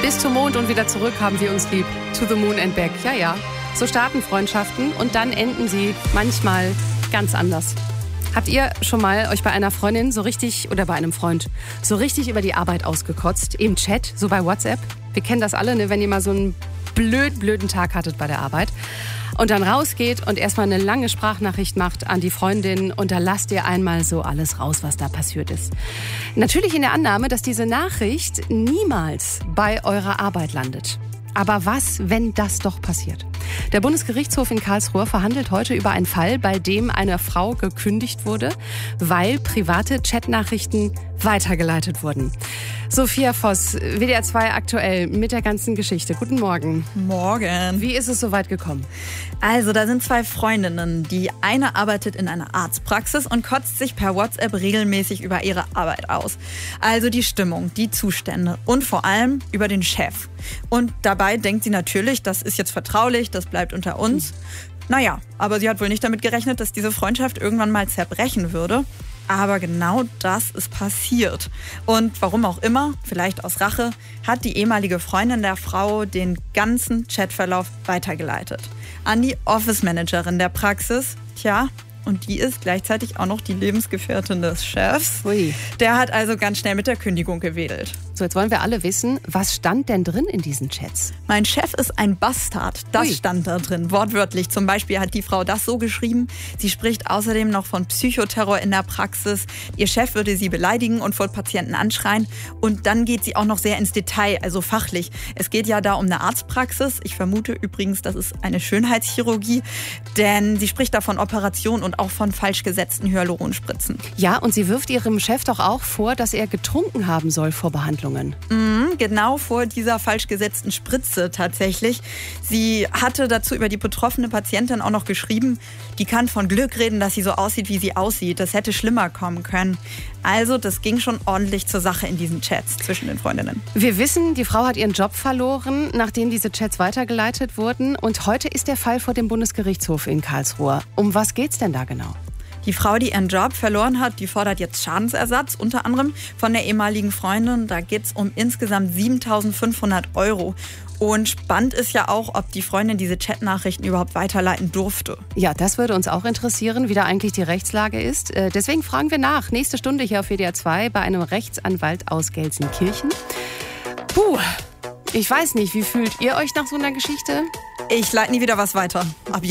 Bis zum Mond und wieder zurück haben wir uns lieb. To the moon and back. Ja, ja. So starten Freundschaften und dann enden sie manchmal ganz anders. Habt ihr schon mal euch bei einer Freundin so richtig, oder bei einem Freund, so richtig über die Arbeit ausgekotzt? Im Chat, so bei WhatsApp? Wir kennen das alle, ne, wenn ihr mal so einen blöden Tag hattet bei der Arbeit. Und dann rausgeht und erstmal eine lange Sprachnachricht macht an die Freundin und da lasst ihr einmal so alles raus, was da passiert ist. Natürlich in der Annahme, dass diese Nachricht niemals bei eurer Arbeit landet. Aber was, wenn das doch passiert? Der Bundesgerichtshof in Karlsruhe verhandelt heute über einen Fall, bei dem einer Frau gekündigt wurde, weil private Chatnachrichten weitergeleitet wurden. Sophia Voss, WDR 2 aktuell mit der ganzen Geschichte. Guten Morgen. Morgen. Wie ist es so weit gekommen? Also, da sind zwei Freundinnen. Die eine arbeitet in einer Arztpraxis und kotzt sich per WhatsApp regelmäßig über ihre Arbeit aus. Also die Stimmung, die Zustände und vor allem über den Chef. Und dabei denkt sie natürlich, das ist jetzt vertraulich, das bleibt unter uns. Naja, aber sie hat wohl nicht damit gerechnet, dass diese Freundschaft irgendwann mal zerbrechen würde. Aber genau das ist passiert. Und warum auch immer, vielleicht aus Rache, hat die ehemalige Freundin der Frau den ganzen Chatverlauf weitergeleitet. An die Office-Managerin der Praxis. Tja, und die ist gleichzeitig auch noch die Lebensgefährtin des Chefs. Ui. Der hat also ganz schnell mit der Kündigung gewedelt. So, jetzt wollen wir alle wissen, was stand denn drin in diesen Chats? Mein Chef ist ein Bastard. Das stand da drin, wortwörtlich. Zum Beispiel hat die Frau das so geschrieben. Sie spricht außerdem noch von Psychoterror in der Praxis. Ihr Chef würde sie beleidigen und vor Patienten anschreien. Und dann geht sie auch noch sehr ins Detail, also fachlich. Es geht ja da um eine Arztpraxis. Ich vermute übrigens, das ist eine Schönheitschirurgie. Denn sie spricht da von Operationen und auch von falsch gesetzten Hyaluronspritzen. Ja, und sie wirft ihrem Chef doch auch vor, dass er getrunken haben soll vor Behandlungen. Genau vor dieser falsch gesetzten Spritze tatsächlich. Sie hatte dazu über die betroffene Patientin auch noch geschrieben, die kann von Glück reden, dass sie so aussieht, wie sie aussieht. Das hätte schlimmer kommen können. Also das ging schon ordentlich zur Sache in diesen Chats zwischen den Freundinnen. Wir wissen, die Frau hat ihren Job verloren, nachdem diese Chats weitergeleitet wurden. Und heute ist der Fall vor dem Bundesgerichtshof in Karlsruhe. Um was geht's denn da genau? Die Frau, die ihren Job verloren hat, die fordert jetzt Schadensersatz, unter anderem von der ehemaligen Freundin. Da geht es um insgesamt 7.500 €. Und spannend ist ja auch, ob die Freundin diese Chatnachrichten überhaupt weiterleiten durfte. Ja, das würde uns auch interessieren, wie da eigentlich die Rechtslage ist. Deswegen fragen wir nach. Nächste Stunde hier auf WDR 2 bei einem Rechtsanwalt aus Gelsenkirchen. Puh, ich weiß nicht, wie fühlt ihr euch nach so einer Geschichte? Ich leite nie wieder was weiter.